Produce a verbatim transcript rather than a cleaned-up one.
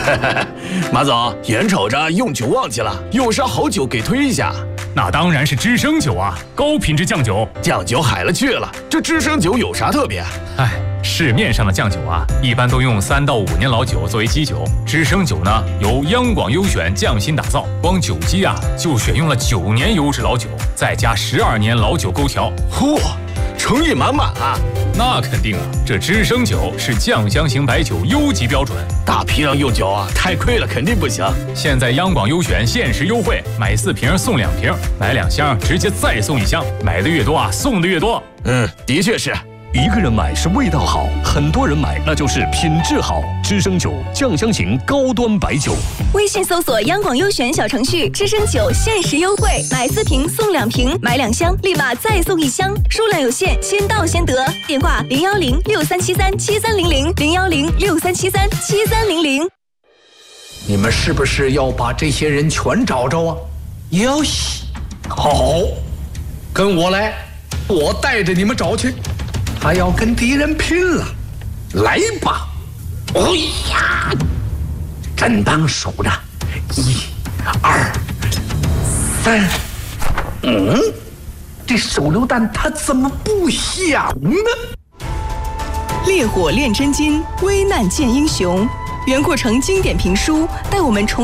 马总，眼瞅着用酒旺季了，有啥好酒给推一下？ 那当然是知升酒啊，高品质酱酒。 酱酒海了去了，这知升酒有啥特别？ 哎，市面上的酱酒啊，一般都用三到五年老酒作为基酒，知升酒呢由央广优选匠心打造，光酒基啊就选用了九年优质老酒，再加十二年老酒勾调。 嚯，诚意满满啊！ 那肯定啊，这知升酒是酱香型白酒优级标准， 大批量用酒啊，太亏了，肯定不行。 现在央广优选限时优惠，买四瓶送两瓶，买两箱直接再送一箱，买的越多啊，送的越多。 嗯，的确是。 一个人买是味道好，很多人买那就是品质好。知升酒酱香型高端白酒， 微信搜索央广优选小程序，知升酒限时优惠，买四瓶送两瓶，买两箱立马再送一箱，数量有限，先到先得。电话零幺零六三七三七三零零零幺零六三七三七三零零。 你们是不是要把这些人全找着啊？要西，好，跟我来，我带着你们找去。他要跟敌人拼了，来吧！哎呀，正当数着，一、二、三，嗯，这手榴弹它怎么不响呢？ 烈火炼真金，危难见英雄。袁阔成经典评书带我们重